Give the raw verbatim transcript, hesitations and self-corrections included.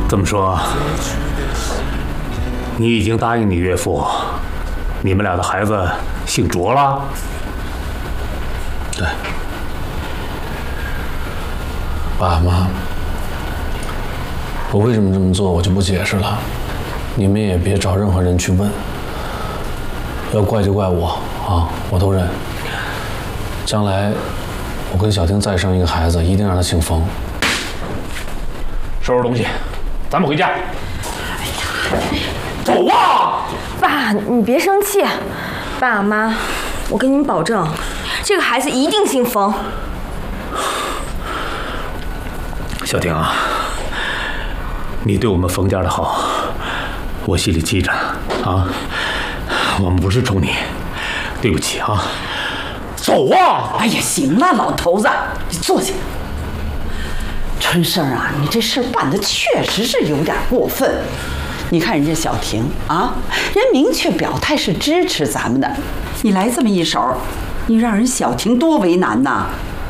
这么说，你已经答应你岳父，你们俩的孩子姓卓了？ 对。爸妈，我为什么这么做，我就不解释了，你们也别找任何人去问。要怪就怪我啊，我都认。将来我跟小婷再生一个孩子，一定让他姓冯。 收拾东西，咱们回家。哎呀，走啊！ 爸，你别生气。爸妈，我跟你们保证，这个孩子一定姓冯。 小婷啊，你对我们冯家的好，我心里记着啊。我们不是冲你，对不起啊。走啊！ 哎呀，行了，老头子，你坐下。春生啊，你这事办的确实是有点过分。你看人家小婷啊，人明确表态是支持咱们的，你来这么一手，你让人小婷多为难呐！